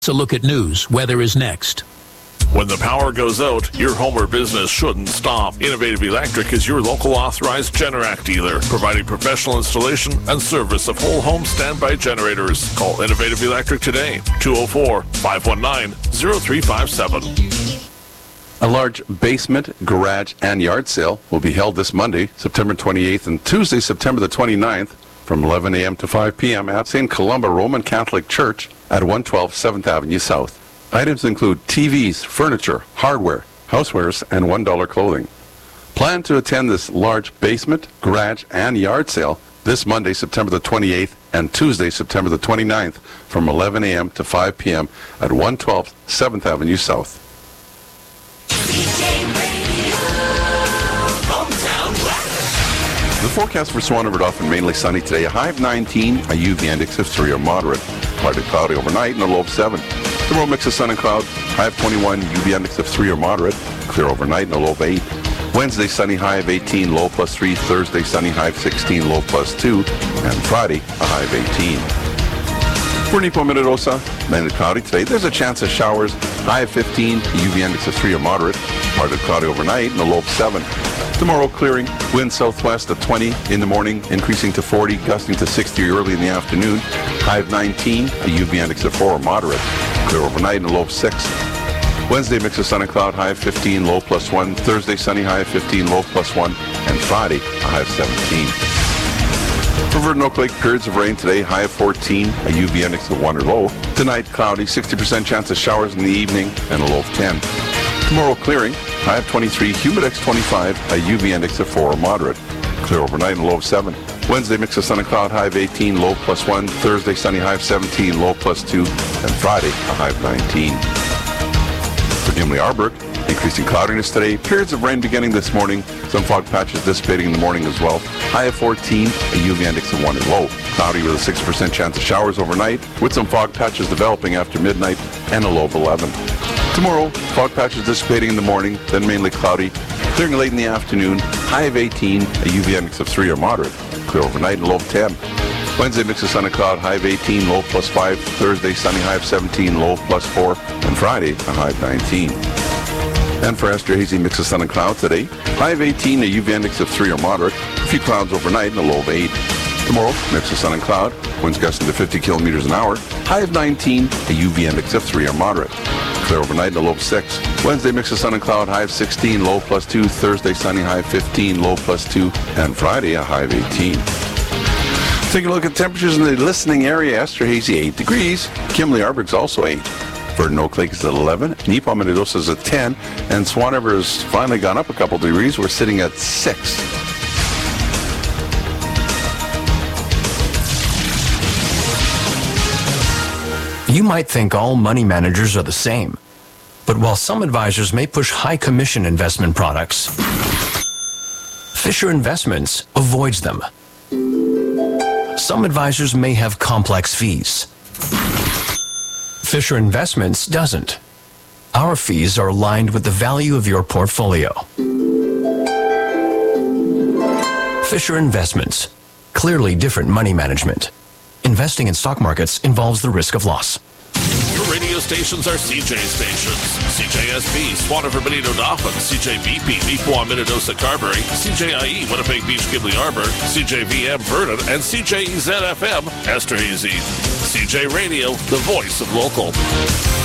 So look at news. Weather is next. When the power goes out, your home or business shouldn't stop. Innovative Electric is your local authorized Generac dealer, providing professional installation and service of whole home standby generators. Call Innovative Electric today, 204-519-0357. A large basement, garage, and yard sale will be held this Monday, September 28th, and Tuesday, September the 29th, from 11 a.m. to 5 p.m. at St. Columba Roman Catholic Church at 112 7th Avenue South. Items include TVs, furniture, hardware, housewares, and $1 clothing. Plan to attend this large basement, garage, and yard sale this Monday, September the 28th, and Tuesday, September the 29th, from 11 a.m. to 5 p.m. at 112 7th Avenue South. The forecast for Swan River Dolphin mainly sunny today. A high of 19, a UV index of 3 or moderate. Partly cloudy overnight and a low of 7. Tomorrow mix of sun and cloud. High of 21, UV index of 3 or moderate. Clear overnight and a low of 8. Wednesday sunny, high of 18, low plus 3. Thursday sunny, high of 16, low plus 2. And Friday a high of 18. For Nipo Minidosa, mainly cloudy today. There's a chance of showers. High of 15, UV index of 3 or moderate. Partly cloudy overnight and a low of 7. Tomorrow clearing, wind southwest at 20 in the morning, increasing to 40, gusting to 60 early in the afternoon. High of 19, a UV index of 4 or moderate. Clear overnight and a low of 6. Wednesday mix of sun and cloud, high of 15, low plus 1. Thursday sunny, high of 15, low plus 1. And Friday a high of 17. For Verdun Oak Lake, periods of rain today, high of 14, a UV index of 1 or low. Tonight cloudy, 60% chance of showers in the evening and a low of 10. Tomorrow clearing, high of 23, humidex 25, a UV index of 4 or moderate. Clear overnight and low of 7. Wednesday mix of sun and cloud, high of 18, low plus 1. Thursday sunny, high of 17, low plus 2. And Friday a high of 19. For Gimli Arborg, increasing cloudiness today, periods of rain beginning this morning, some fog patches dissipating in the morning as well. High of 14, a UV index of 1 and low. Cloudy with a 6% chance of showers overnight, with some fog patches developing after midnight and a low of 11. Tomorrow, fog patches dissipating in the morning, then mainly cloudy, clearing late in the afternoon, high of 18, a UV index of 3 or moderate. Clear overnight and low of 10. Wednesday mix of sun and cloud, high of 18, low plus 5. Thursday sunny, high of 17, low plus 4. And Friday a high of 19. And for Esterhazy, mix of sun and cloud today. High of 18, a UV index of 3 or moderate. A few clouds overnight and a low of 8. Tomorrow, mix of sun and cloud. Winds gusting to 50 kilometers an hour. High of 19, a UV index of 3 or moderate. Clear overnight and a low of 6. Wednesday, mix of sun and cloud. High of 16, low plus 2. Thursday, sunny, high of 15, low plus 2. And Friday, a high of 18. Take a look at temperatures in the listening area. Esterhazy, 8 degrees. Kimley Arborg's also 8. Verdun Oak Lake is at 11, Nipo Minidosa is at 10, and Swan River has finally gone up a couple degrees. We're sitting at 6. You might think all money managers are the same, but while some advisors may push high commission investment products, Fisher Investments avoids them. Some advisors may have complex fees. Fisher Investments doesn't. Our fees are aligned with the value of your portfolio. Fisher Investments. Clearly different money management. Investing in stock markets involves the risk of loss. Your radio stations are CJ stations. CJSB, Swan River Benito Dauphin, CJBP, Nipo Minidosa Carberry, CJIE, Winnipeg Beach, Gimli Arbor, CJVM Verdun, and CJEZ-FM, Esterhazy. CJ Radio, the voice of local.